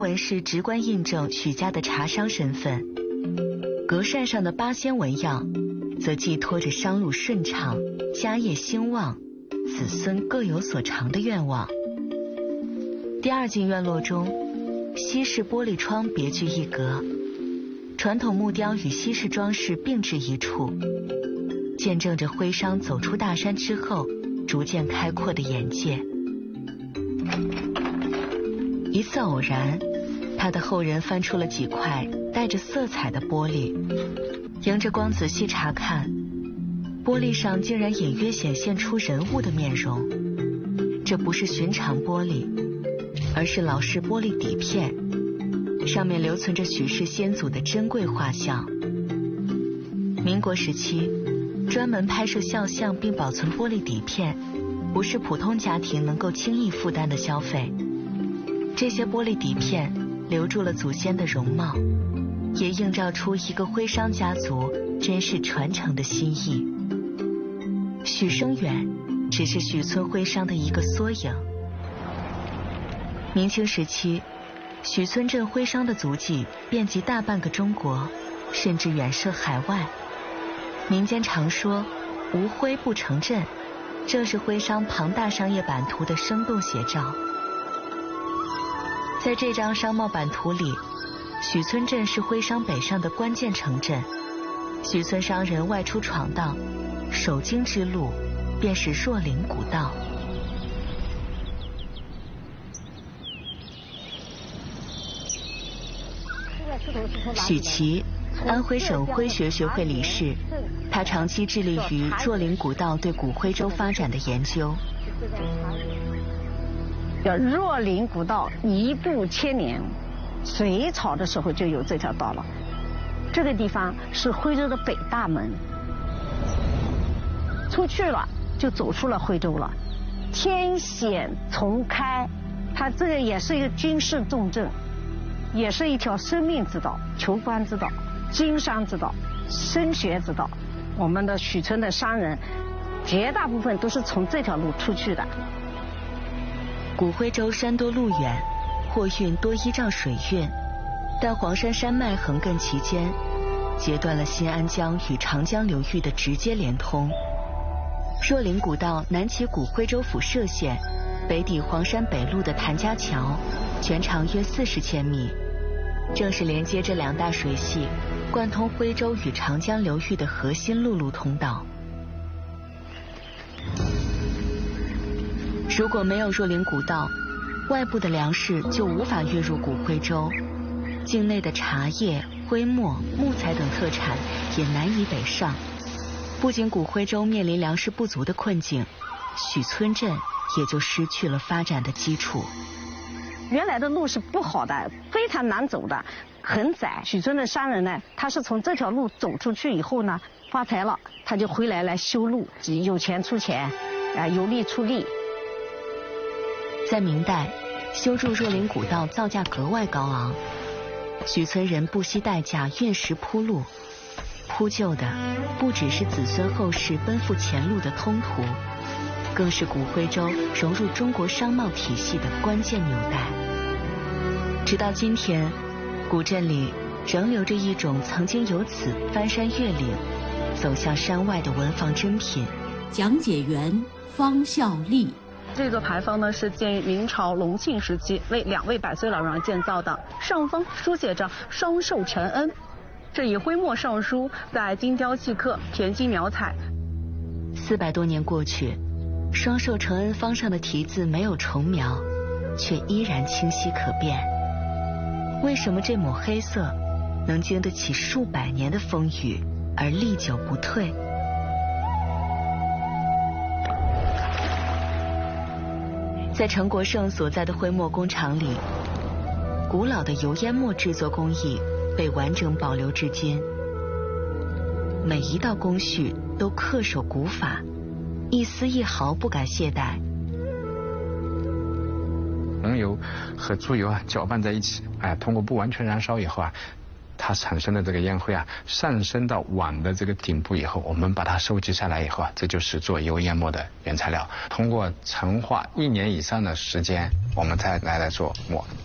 纹饰直观印证许家的茶商身份，隔扇上的八仙纹样，则寄托着商路顺畅、家业兴旺、子孙各有所长的愿望。第二进院落中，西式玻璃窗别具一格，传统木雕与西式装饰并置一处，见证着徽商走出大山之后逐渐开阔的眼界。一次偶然，他的后人翻出了几块带着色彩的玻璃，迎着光仔细查看，玻璃上竟然隐约显现出人物的面容。这不是寻常玻璃，而是老式玻璃底片，上面留存着许氏先祖的珍贵画像。民国时期，专门拍摄肖像并保存玻璃底片，不是普通家庭能够轻易负担的消费。这些玻璃底片留住了祖先的容貌，也映照出一个徽商家族珍视传承的心意。许生远只是许村徽商的一个缩影。明清时期，许村镇徽商的足迹遍及大半个中国，甚至远涉海外。民间常说无徽不成镇，正是徽商庞大商业版图的生动写照。在这张商贸版图里，许村镇是徽商北上的关键城镇。许村商人外出闯荡，首经之路便是若林古道。许琦，安徽省徽学学会理事，他长期致力于若林古道对古徽州发展的研究。 叫若林古道一步千年，隋朝的时候就有这条道了。这个地方是徽州的北大门，出去了就走出了徽州了。天险重开，它这个也是一个军事重镇，也是一条生命之道、求官之道、经商之道、升学之道。我们的许村的商人，绝大部分都是从这条路出去的。 古徽州山多路远，货运多依仗水运，但黄山山脉横亘其间，截断了新安江与长江流域的直接连通。若林古道南起古徽州府歙县，北抵黄山北路的谭家桥，全长约40千米，正是连接这两大水系，贯通徽州与长江流域的核心陆路通道。如果没有若林古道，外部的粮食就无法运入古徽州，境内的茶叶、徽墨、木材等特产也难以北上。不仅古徽州面临粮食不足的困境，许村镇也就失去了发展的基础。 原来的路是不好的，非常难走的，很窄。许村的商人呢，他是从这条路走出去以后呢，发财了，他就回来修路，有钱出钱，有力出力。 在明代，修筑若林古道造价格外高昂，许村人不惜代价运石铺路，铺就的不只是子孙后世奔赴前路的通途，更是古徽州融入中国商贸体系的关键纽带。直到今天，古镇里仍留着一种曾经由此翻山越岭走向山外的文房珍品。 讲解员方孝利。 这座牌坊呢是建于明朝隆庆时期，为2位百岁老人建造的，上方书写着“双寿承恩”，这以徽墨上书，在精雕细刻、填金描彩。 400多年过去，双寿承恩方上的题字没有重描，却依然清晰可辨。为什么这抹黑色能经得起数百年的风雨而历久不退？在陈国胜所在的徽墨工厂里，古老的油烟墨制作工艺被完整保留至今，每一道工序都恪守古法，一丝一毫不敢懈怠。 红油和猪油搅拌在一起，通过不完全燃烧以后它产生的这个烟灰上升到碗的这个顶部以后，我们把它收集下来以后这就是做油烟墨的原材料。通过陈化1年以上的时间，我们再来做墨。